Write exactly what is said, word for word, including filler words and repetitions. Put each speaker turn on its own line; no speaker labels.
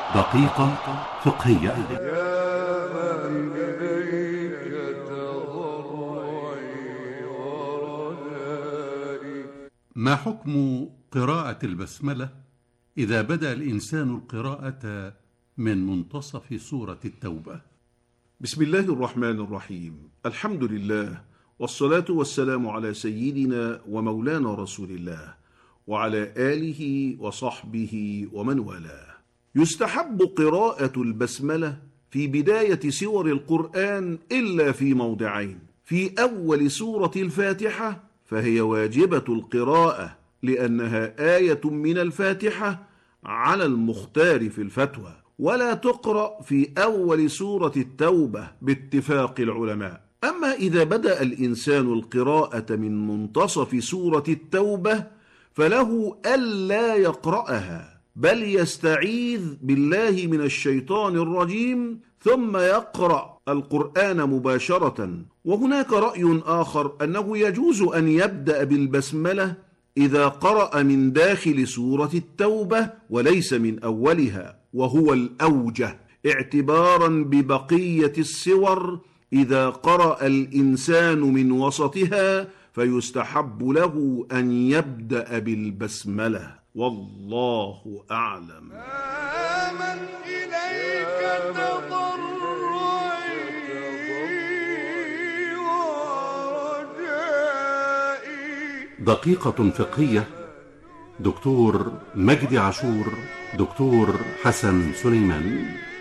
دقيقة فقهية.
يا من إليك تضرعي ورجائي.
ما حكم قراءة البسملة إذا بدأ الإنسان القراءة من منتصف سورة التوبة؟
بسم الله الرحمن الرحيم. الحمد لله، والصلاة والسلام على سيدنا ومولانا رسول الله وعلى آله وصحبه ومن والاه. يستحب قراءة البسملة في بداية سور القرآن إلا في موضعين: في أول سورة الفاتحة فهي واجبة القراءة لأنها آية من الفاتحة على المختار في الفتوى، ولا تقرأ في أول سورة التوبة باتفاق العلماء. أما إذا بدأ الإنسان القراءة من منتصف سورة التوبة فله ألا يقرأها، بل يستعيذ بالله من الشيطان الرجيم ثم يقرأ القرآن مباشرة. وهناك رأي آخر أنه يجوز أن يبدأ بالبسملة إذا قرأ من داخل سورة التوبة وليس من أولها، وهو الأوجه اعتبارا ببقية السور. إذا قرأ الإنسان من وسطها فيستحب له أن يبدأ بالبسملة، والله أعلم.
من إليك تضرعي ورجائي.
دقيقة فقهية. دكتور مجدي عاشور، دكتور حسن سليمان.